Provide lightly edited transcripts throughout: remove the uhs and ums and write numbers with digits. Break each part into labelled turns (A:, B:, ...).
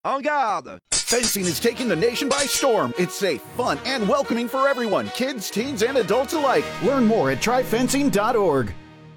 A: En garde! Fencing is taking the nation by storm. It's safe, fun, and welcoming for everyone, kids, teens, and adults alike. Learn more at tryfencing.org.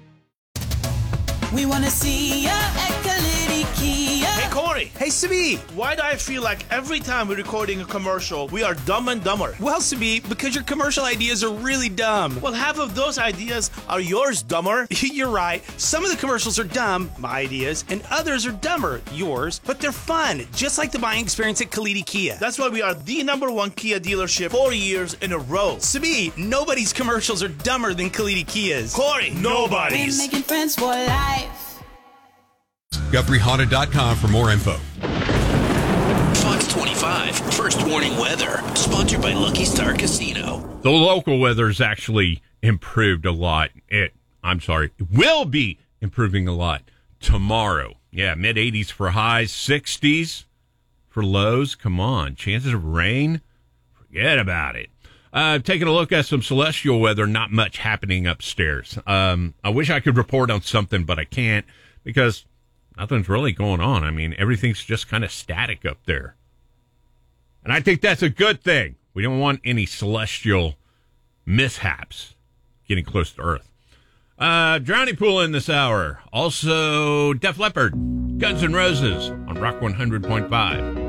B: We want to see ya at Kalidi Kia.
C: Hey, Corey.
D: Hey, Sabi.
C: Why do I feel like every time we're recording a commercial, we are dumb and dumber?
D: Well, Sabi, because your commercial ideas are really dumb.
C: Well, half of those ideas are yours, dumber.
D: You're right. Some of the commercials are dumb, my ideas, and others are dumber, yours, but they're fun, just like the buying experience at Kalidi Kia.
C: That's why we are the #1 Kia dealership 4 years in a row.
D: Sabi, nobody's commercials are dumber than Kalidi Kia's.
C: Corey, nobody's.
B: We're making friends for life.
E: GuthrieHonda.com for more info.
F: Fox 25, First Warning Weather, sponsored by Lucky Star Casino.
G: The local weather's actually improved a lot. It will be improving a lot tomorrow. Yeah, mid-80s for highs, 60s for lows. Come on, chances of rain? Forget about it. Taking a look at some celestial weather, not much happening upstairs. I wish I could report on something, but I can't because nothing's really going on. I mean, everything's just kind of static up there. And I think that's a good thing. We don't want any celestial mishaps getting close to Earth. Drowning Pool in this hour. Also, Def Leppard, Guns N' Roses on Rock 100.5.